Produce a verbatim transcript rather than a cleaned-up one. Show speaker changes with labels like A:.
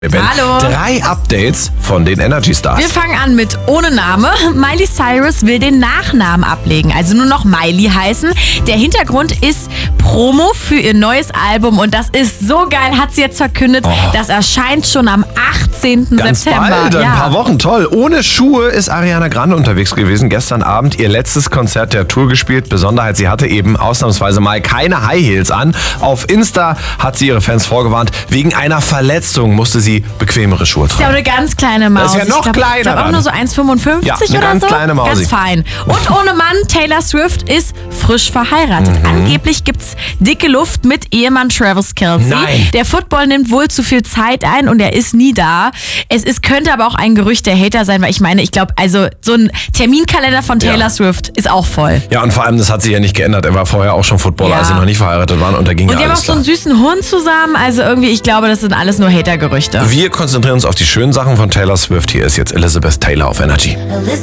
A: Hallo.
B: Drei Updates von den Energy Stars.
A: Wir fangen an mit ohne Name. Miley Cyrus will den Nachnamen ablegen, also nur noch Miley heißen. Der Hintergrund ist Promo für ihr neues Album und das ist so geil, hat sie jetzt verkündet.
B: Oh.
A: Das erscheint schon am achtzehnten
B: Ganz
A: September.
B: bald, in
A: ja.
B: ein paar Wochen, toll. Ohne Schuhe ist Ariana Grande unterwegs gewesen. Gestern Abend ihr letztes Konzert der Tour gespielt. Besonderheit, sie hatte eben ausnahmsweise mal keine High Heels an. Auf Insta hat sie ihre Fans vorgewarnt, wegen einer Verletzung musste sie bequemere Schuhe
A: Ist ja
B: tragen.
A: auch eine ganz kleine Maus.
B: Das ist ja noch
A: ich glaub,
B: kleiner
A: Ich glaube auch
B: dann.
A: nur so eins Komma fünfundfünfzig
B: Ja, eine
A: oder
B: ganz
A: so.
B: kleine Mausi.
A: Ganz fein. Und ohne Mann, Taylor Swift ist frisch verheiratet.
B: Mhm.
A: Angeblich gibt's dicke Luft mit Ehemann Travis Kelce.
B: Nein.
A: Der Football nimmt wohl zu viel Zeit ein und er ist nie da. Es ist, könnte aber auch ein Gerücht der Hater sein, weil ich meine, ich glaube, also so ein Terminkalender von Taylor
B: Ja.
A: Swift ist auch voll.
B: Ja, und vor allem, das hat sie ja nicht geändert. Er war vorher auch schon Footballer,
A: Ja.
B: als sie noch nicht verheiratet waren und da ging
A: Und
B: ja
A: die haben auch
B: alles
A: so einen
B: klar.
A: süßen Hund zusammen. Also irgendwie, ich glaube, das sind alles nur Hater-Gerüchte.
B: Wir konzentrieren uns auf die schönen Sachen von Taylor Swift. Hier ist jetzt Elizabeth Taylor auf Energy.